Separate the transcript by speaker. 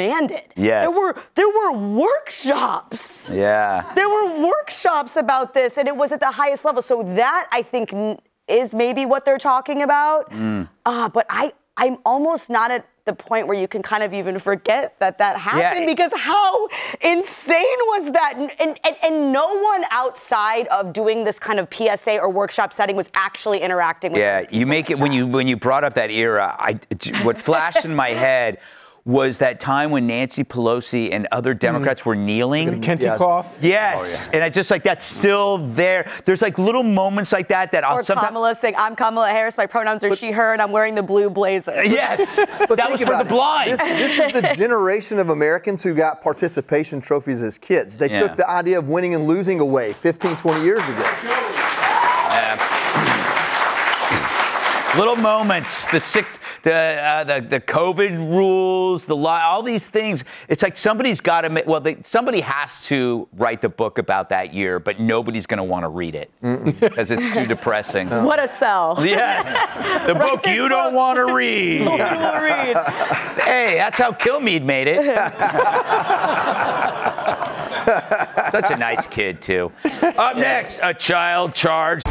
Speaker 1: demanded.
Speaker 2: Yes.
Speaker 1: There were workshops.
Speaker 2: Yeah.
Speaker 1: There were workshops about this, and it was at the highest level. So that, I think, is maybe what they're talking about. But I'm almost not at the point where you can kind of even forget that happened, because how insane was that? And no one outside of doing this kind of PSA or workshop setting was actually interacting with
Speaker 2: Yeah, you make it, when you brought up that era, what flashed in my head was that time when Nancy Pelosi and other Democrats were kneeling.
Speaker 3: Kenty cough?
Speaker 2: Yes, and it's just like, that's still there. There's like little moments like that I'll
Speaker 1: or
Speaker 2: sometimes.
Speaker 1: Kamala saying, I'm Kamala Harris, my pronouns are she, her, and I'm wearing the blue blazer.
Speaker 2: Yes, that was for the blind.
Speaker 4: This is the generation of Americans who got participation trophies as kids. They took the idea of winning and losing away 15, 20 years ago.
Speaker 2: Little moments, the COVID rules, all these things. It's like somebody's got to somebody has to write the book about that year, but nobody's going to want to read it because it's too depressing.
Speaker 1: What a sell.
Speaker 2: Yes, the book you don't want to read. Hey, that's how Kilmeade made it. Such a nice kid, too. Up next, a child charged